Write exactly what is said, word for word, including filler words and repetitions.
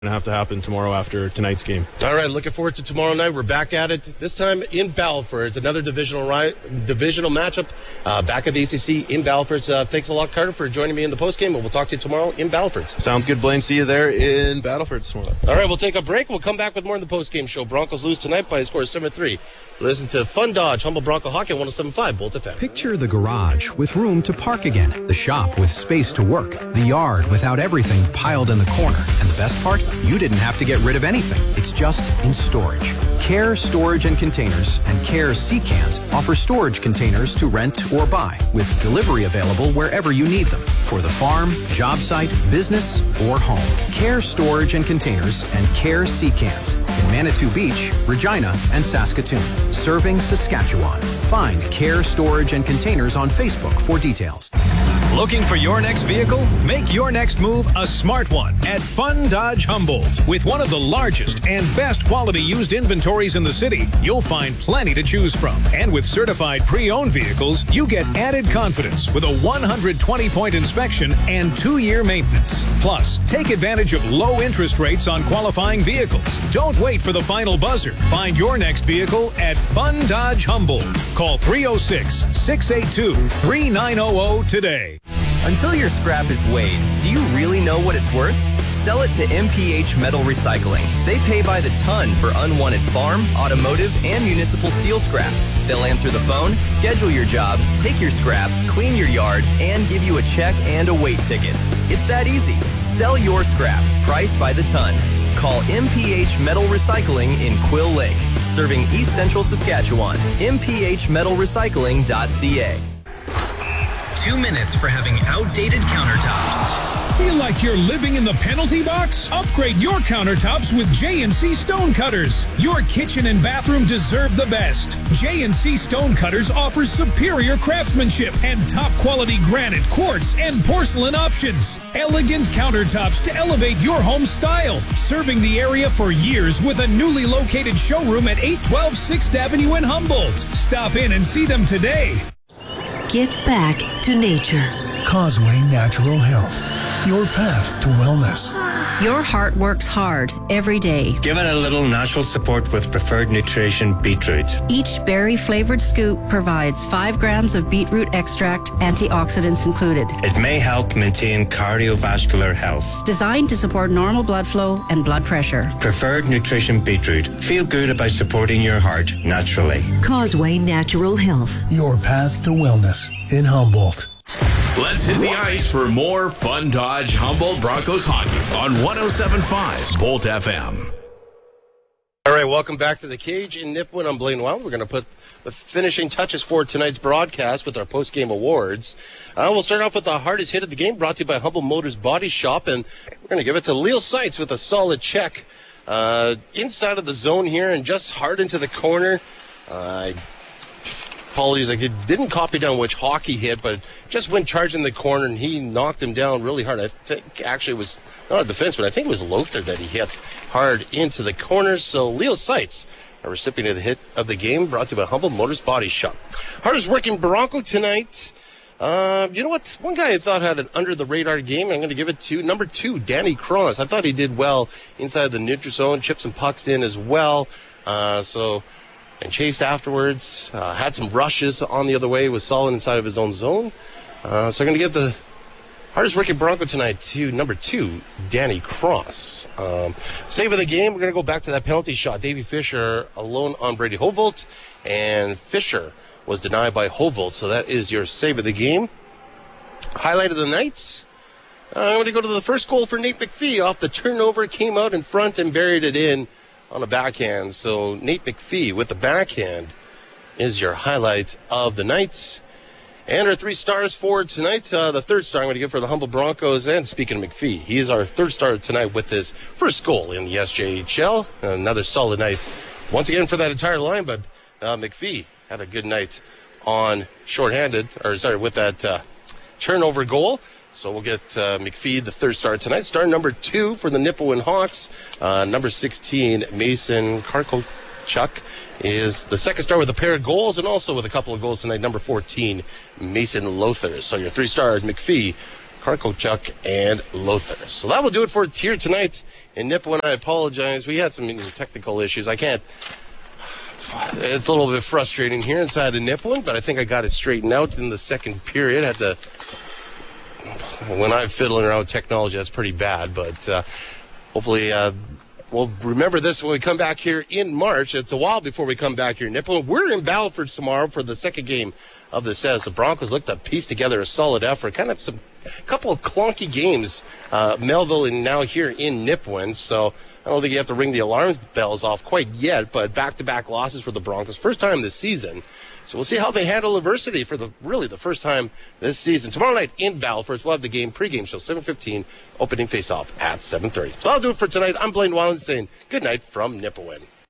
to have to happen tomorrow after tonight's game. All right, looking forward to tomorrow night. We're back at it, this time in Balfour. It's another divisional ri- divisional matchup uh, back at the A C C in Balfour. Uh, thanks a lot, Carter, for joining me in the postgame, and we'll talk to you tomorrow in Balfour. Sounds good, Blaine. See you there in Battleford tomorrow. All right, we'll take a break. We'll come back with more in the postgame show. Broncos lose tonight by a score of seven three. Listen to Fun Dodge, Humble Bronco Hockey on one oh seven point five, Bolt F M. Picture the garage with room to park again, the shop with space to work, the yard without everything piled in the corner. And the best part? You didn't have to get rid of anything. It's just in storage. Care Storage and Containers and Care Sea-Cans offer storage containers to rent or buy, with delivery available wherever you need them, for the farm, job site, business, or home. Care Storage and Containers and Care Sea-Cans in Manitou Beach, Regina, and Saskatoon, serving Saskatchewan. Find Care Storage and Containers on Facebook for details. Looking for your next vehicle? Make your next move a smart one at Fun Dodge Humboldt. With one of the largest and best quality used inventories in the city, you'll find plenty to choose from. And with certified pre-owned vehicles, you get added confidence with a one hundred twenty point inspection and two-year maintenance. Plus, take advantage of low interest rates on qualifying vehicles. Don't wait for the final buzzer. Find your next vehicle at Fun Dodge Humboldt. Call three oh six, six eight two, three nine zero zero today. Until your scrap is weighed, do you really know what it's worth? Sell it to M P H Metal Recycling. They pay by the ton for unwanted farm, automotive, and municipal steel scrap. They'll answer the phone, schedule your job, take your scrap, clean your yard, and give you a check and a weight ticket. It's that easy. Sell your scrap, priced by the ton. Call M P H Metal Recycling in Quill Lake, serving East Central Saskatchewan. M P H metal recycling dot c a. Two minutes for having outdated countertops. Feel like you're living in the penalty box? Upgrade your countertops with J and C Stone Cutters. Your kitchen and bathroom deserve the best. J and C Stone Cutters offers superior craftsmanship and top quality granite, quartz, and porcelain options. Elegant countertops to elevate your home style. Serving the area for years with a newly located showroom at eight twelve sixth Avenue in Humboldt. Stop in and see them today. Get back to nature. Causeway Natural Health. Your path to wellness. Your heart works hard every day. Give it a little natural support with Preferred Nutrition Beetroot. Each berry-flavored scoop provides five grams of beetroot extract, antioxidants included. It may help maintain cardiovascular health. Designed to support normal blood flow and blood pressure. Preferred Nutrition Beetroot. Feel good about supporting your heart naturally. Causeway Natural Health. Your path to wellness in Humboldt. Let's hit the ice for more Fun Dodge Humboldt Broncos hockey on one oh seven point five Bolt F M. All right, welcome back to the Cage in Nipawin. I'm Blaine Wild. We're going to put the finishing touches for tonight's broadcast with our post-game awards. Uh, we'll start off with the hardest hit of the game, brought to you by Humble Motors Body Shop, and we're going to give it to Leo Seitz with a solid check uh, inside of the zone here and just hard into the corner. Uh, Apologies, I didn't copy down which hockey hit, but just went charging the corner, and he knocked him down really hard. I think actually it was not a defenseman. I think it was Lothar that he hit hard into the corner. So Leo Seitz, a recipient of the hit of the game, brought to you by Humble Motors Body Shop. Hardest working Bronco tonight. Uh, you know what? One guy I thought had an under-the-radar game. I'm going to give it to number two, Danny Cross. I thought he did well inside the neutral zone, chipped some pucks in as well. Uh, so... and chased afterwards, uh, had some rushes on the other way, was solid inside of his own zone. Uh, so I'm going to give the hardest working Bronco tonight to number two, Danny Cross. Um, save of the game, we're going to go back to that penalty shot. Davey Fisher alone on Brady Hovolt, and Fisher was denied by Hovolt, so that is your save of the game. Highlight of the night, uh, I'm going to go to the first goal for Nate McPhee. Off the turnover, came out in front and buried it in on a backhand. So Nate McPhee with the backhand is your highlight of the night. And our three stars for tonight. Uh, the third star I'm going to give for the Humble Broncos. And speaking of McPhee, he is our third star tonight with his first goal in the S J H L. Another solid night once again for that entire line. But uh, McPhee had a good night on shorthanded, or sorry, with that uh, turnover goal. So we'll get uh, McPhee, the third star tonight. Star number two for the Nipawin Hawks. Uh, number sixteen, Mason Karkochuk, is the second star with a pair of goals, and also with a couple of goals tonight, number fourteen, Mason Lothar. So your three stars, McPhee, Karkochuk, and Lothar. So that will do it for here tonight in Nipawin. I apologize. We had some technical issues. I can't. It's a little bit frustrating here inside of Nipawin, but I think I got it straightened out in the second period. Had to. When I'm fiddling around with technology, that's pretty bad, but uh, hopefully uh, we'll remember this when we come back here in March. It's a while before we come back here in Nipawin. We're in Battleford tomorrow for the second game of the set. The Broncos looked to piece together a solid effort. Kind of some couple of clunky games, uh, Melville and now here in Nipawin. So I don't think you have to ring the alarm bells off quite yet, but back-to-back losses for the Broncos. First time this season. So we'll see how they handle adversity for the really the first time this season. Tomorrow night in Battleford, we'll have the game pregame show, seven fifteen, opening face-off at seven thirty. So that'll do it for tonight. I'm Blaine Wallen saying good night from Nipawin.